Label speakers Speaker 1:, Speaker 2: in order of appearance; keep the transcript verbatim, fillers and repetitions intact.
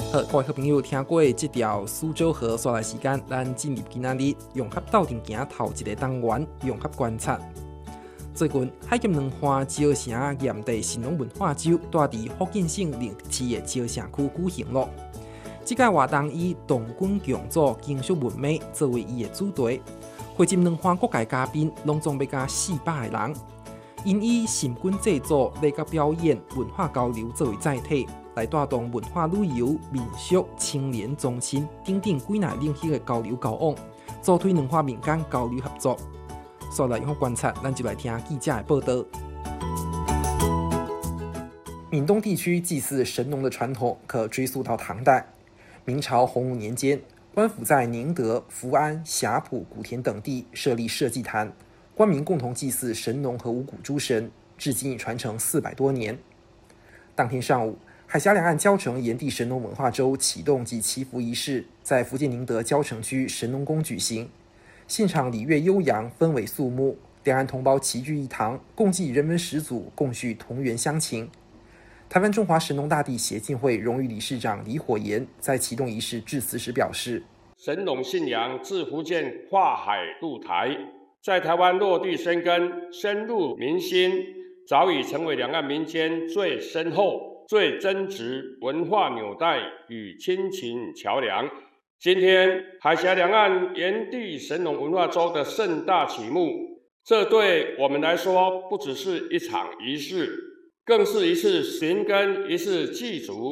Speaker 1: 好，各位好朋友，听过这条苏州河刷来时间，咱进入今仔日用较斗阵行头一个单元，用较观察。最近海峡两岸石城盐地神农文化周，带伫福建省宁市的石城区举行了。这届活动以动军强组金属文美作为伊的主题，汇集两岸各界嘉宾，拢总要加四百个人。因以神军制作、礼甲表演、文化交流作为载体，来带动文化旅游、民俗、青年中心等等几大领域的交流交往，助推两岸民间交流合作。所来用观察，咱就来听记者的报道。闽东地区祭祀神农的传统可追溯到唐代。明朝洪武年间，官府在宁德、福安、霞浦、古田等地设立社稷坛，官民共同祭祀神农和五谷诸神，至今已传承四百多年。当天上午，海峡两岸交城炎帝神农文化周启动及祈福仪式在福建宁德交城区神农宫举行。现场礼乐悠扬，氛围肃穆，两岸同胞齐聚一堂，共祭人文始祖，共叙同源乡情。台湾中华神农大帝协进会荣誉理事长李火炎在启动仪式致辞时表示：
Speaker 2: 神农信仰自福建跨海入台，在台湾落地生根，深入民心，早已成为两岸民间最深厚、最真挚文化纽带与亲情桥梁。今天海峡两岸炎帝神农文化周的盛大启幕，这对我们来说不只是一场仪式，更是一次寻根，一次祭祖。